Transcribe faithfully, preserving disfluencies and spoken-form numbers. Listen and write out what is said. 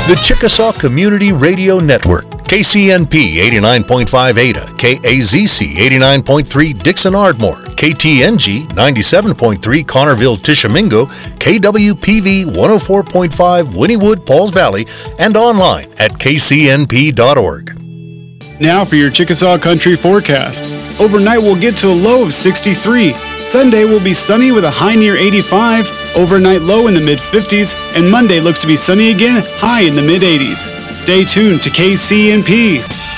The Chickasaw Community Radio Network, K C N P eighty-nine point five Ada, K A Z C eighty-nine point three Dixon Ardmore, K T N G ninety-seven point three Connerville Tishomingo, K W P V one oh four point five Wynnewood Pauls Valley, and online at k c n p dot org. Now for your Chickasaw Country forecast. Overnight we'll get to a low of sixty-three. Sunday will be sunny with a high near eighty-five. Overnight low in the mid fifties. And Monday looks to be sunny again, high in the mid eighties. Stay tuned to K C N P.